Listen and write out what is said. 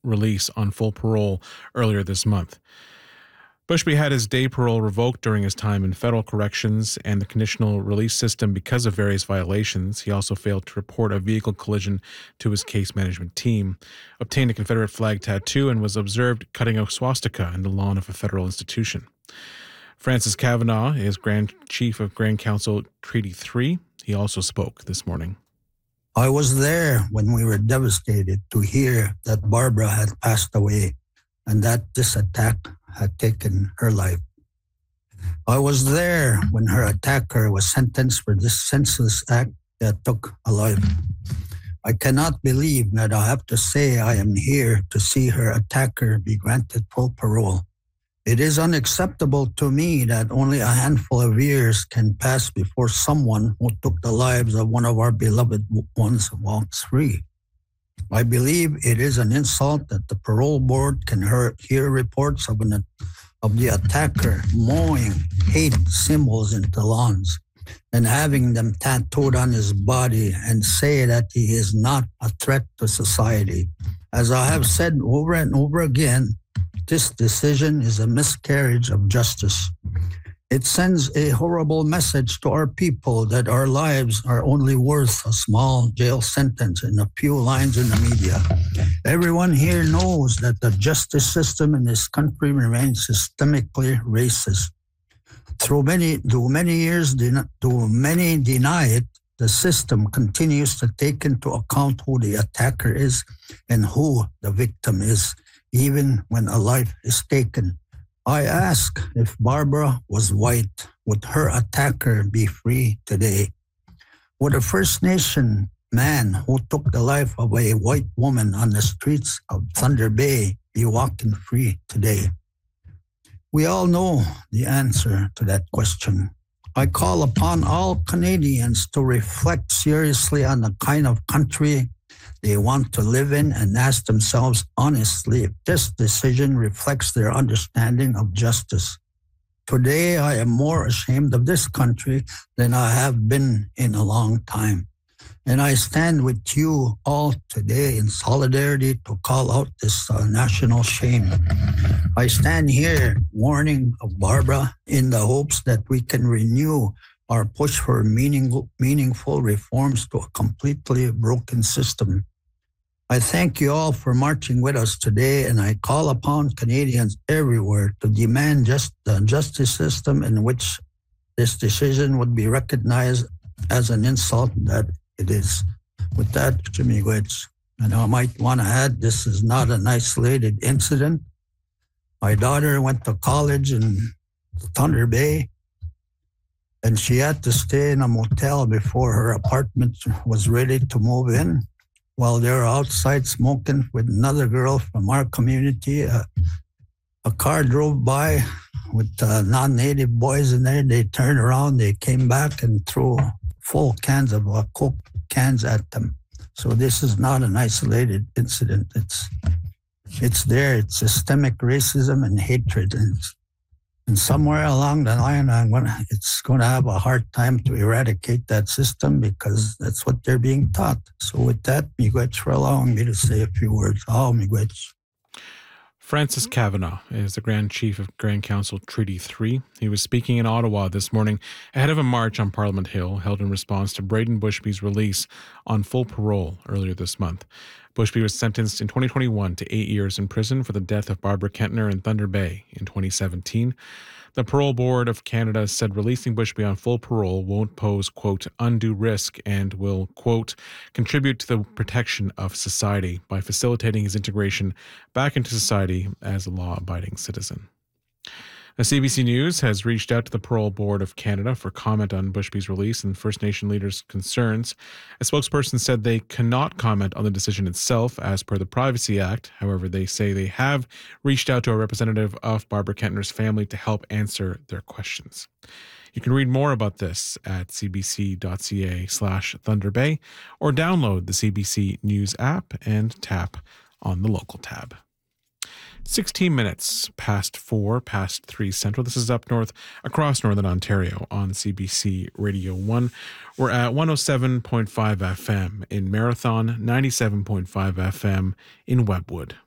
release on full parole earlier this month. Bushby had his day parole revoked during his time in federal corrections and the conditional release system because of various violations. He also failed to report a vehicle collision to his case management team, obtained a Confederate flag tattoo, and was observed cutting a swastika in the lawn of a federal institution. Francis Kavanagh is Grand Chief of Grand Council Treaty 3. He also spoke this morning. I was there when we were devastated to hear that Barbara had passed away and that this attack had taken her life. I was there when her attacker was sentenced for this senseless act that took a life. I cannot believe that I have to say I am here to see her attacker be granted full parole. It is unacceptable to me that only a handful of years can pass before someone who took the lives of one of our beloved ones walks free. I believe it is an insult that the parole board can hear reports of the attacker mowing hate symbols into lawns and having them tattooed on his body and say that he is not a threat to society. As I have said over and over again, this decision is a miscarriage of justice. It sends a horrible message to our people that our lives are only worth a small jail sentence and a few lines in the media. Everyone here knows that the justice system in this country remains systemically racist. Though many deny it, the system continues to take into account who the attacker is and who the victim is, even when a life is taken. I ask, if Barbara was white, would her attacker be free today? Would a First Nation man who took the life of a white woman on the streets of Thunder Bay be walking free today? We all know the answer to that question. I call upon all Canadians to reflect seriously on the kind of country they want to live in and ask themselves honestly if this decision reflects their understanding of justice. Today, I am more ashamed of this country than I have been in a long time. And I stand with you all today in solidarity to call out this national shame. I stand here warning of Barbara in the hopes that we can renew our push for meaningful reforms to a completely broken system. I thank you all for marching with us today, and I call upon Canadians everywhere to demand the justice system in which this decision would be recognized as an insult that it is. With that, Jimmy Gwitz, and I might want to add, this is not an isolated incident. My daughter went to college in Thunder Bay, and she had to stay in a motel before her apartment was ready to move in. While they were outside smoking with another girl from our community, a car drove by with non-native boys in there. They turned around, they came back and threw full cans of Coke cans at them. So this is not an isolated incident. It's there. It's systemic racism and hatred. And somewhere along the line, it's going to have a hard time to eradicate that system because that's what they're being taught. So with that, miigwech for allowing me to say a few words. Miigwech. Francis Kavanagh is the Grand Chief of Grand Council Treaty 3. He was speaking in Ottawa this morning ahead of a march on Parliament Hill held in response to Braden Bushby's release on full parole earlier this month. Bushby was sentenced in 2021 to 8 years in prison for the death of Barbara Kentner in Thunder Bay in 2017. The Parole Board of Canada said releasing Bushby on full parole won't pose, quote, undue risk and will, quote, contribute to the protection of society by facilitating his integration back into society as a law-abiding citizen. Now, CBC News has reached out to the Parole Board of Canada for comment on Bushby's release and First Nation leaders' concerns. A spokesperson said they cannot comment on the decision itself as per the Privacy Act. However, they say they have reached out to a representative of Barbara Kentner's family to help answer their questions. You can read more about this at cbc.ca/Thunder Bay or download the CBC News app and tap on the local tab. 16 minutes past 3 Central. This is up north across Northern Ontario on CBC Radio 1. We're at 107.5 FM in Marathon, 97.5 FM in Webwood.